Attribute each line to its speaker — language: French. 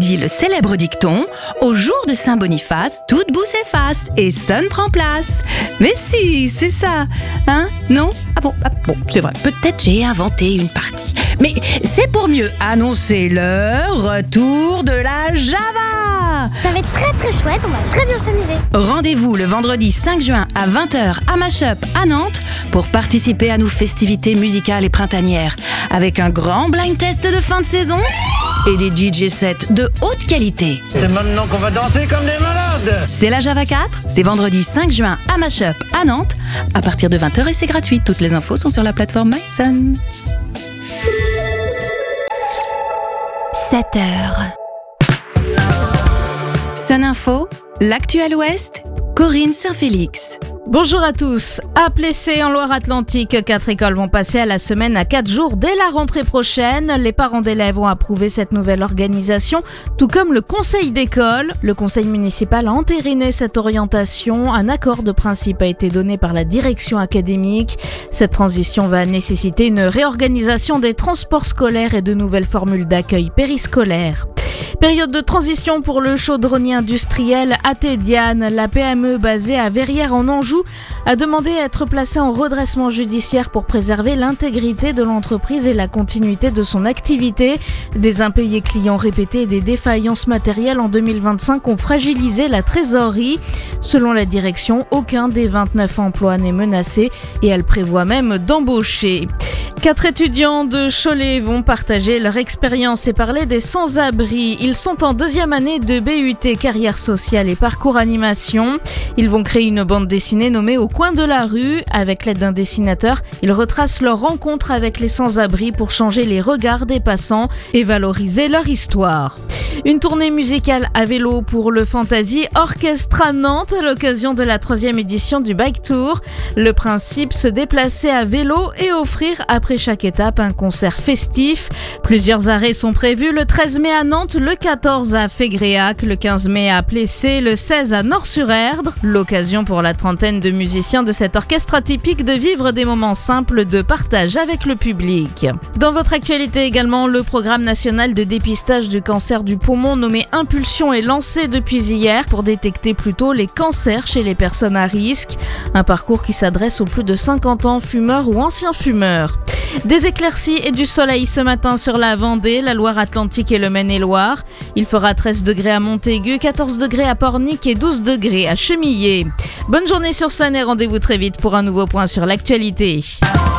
Speaker 1: dit le célèbre dicton « Au jour de Saint-Boniface, toute boue s'efface et sonne prend place ». Mais si, c'est ça, hein? Non? Ah bon, c'est vrai, peut-être j'ai inventé une partie. Mais c'est pour mieux annoncer le retour de la Java.
Speaker 2: Ça va être très très chouette, on va très bien s'amuser.
Speaker 1: Rendez-vous le vendredi 5 juin à 20h à Mashup à Nantes pour participer à nos festivités musicales et printanières avec un grand blind test de fin de saison et des DJ sets de haute qualité.
Speaker 3: C'est maintenant qu'on va danser comme des malades.
Speaker 1: C'est la Java 4, c'est vendredi 5 juin à Mashup à Nantes à partir de 20h et c'est gratuit. Toutes les infos sont sur la plateforme myson.
Speaker 4: 7h.
Speaker 1: Sun Info, l'actuel Ouest, Corinne Saint-Félix.
Speaker 5: Bonjour à tous. À Plessé, en Loire-Atlantique, 4 écoles vont passer à la semaine à 4 jours dès la rentrée prochaine. Les parents d'élèves ont approuvé cette nouvelle organisation, tout comme le conseil d'école. Le conseil municipal a entériné cette orientation. Un accord de principe a été donné par la direction académique. Cette transition va nécessiter une réorganisation des transports scolaires et de nouvelles formules d'accueil périscolaire. Période de transition pour le chaudronnier industriel Athédiane. La PME basée à Verrières en Anjou a demandé à être placée en redressement judiciaire pour préserver l'intégrité de l'entreprise et la continuité de son activité. Des impayés clients répétés et des défaillances matérielles en 2025 ont fragilisé la trésorerie. Selon la direction, aucun des 29 emplois n'est menacé et elle prévoit même d'embaucher. 4 étudiants de Cholet vont partager leur expérience et parler des sans-abri. Ils sont en 2e année de BUT Carrière Sociale et Parcours Animation. Ils vont créer une bande dessinée nommée Au coin de la rue. Avec l'aide d'un dessinateur, ils retracent leur rencontre avec les sans-abri pour changer les regards des passants et valoriser leur histoire. Une tournée musicale à vélo pour le Fantasy Orchestra Nantes à l'occasion de la 3e édition du Bike Tour. Le principe, se déplacer à vélo et offrir après chaque étape un concert festif. Plusieurs arrêts sont prévus le 13 mai à Nantes, le 14 à Fégréac, le 15 mai à Plessé, le 16 à Nort-sur-Erdre. L'occasion pour la trentaine de musiciens de cet orchestre atypique de vivre des moments simples de partage avec le public. Dans votre actualité également, le programme national de dépistage du cancer du poumon nommé Impulsion est lancé depuis hier pour détecter plus tôt les cancers chez les personnes à risque. Un parcours qui s'adresse aux plus de 50 ans, fumeurs ou anciens fumeurs. Des éclaircies et du soleil ce matin sur la Vendée, la Loire-Atlantique et le Maine-et-Loire. Il fera 13 degrés à Montaigu, 14 degrés à Pornic et 12 degrés à Chemillé. Bonne journée sur Sun et rendez-vous très vite pour un nouveau point sur l'actualité.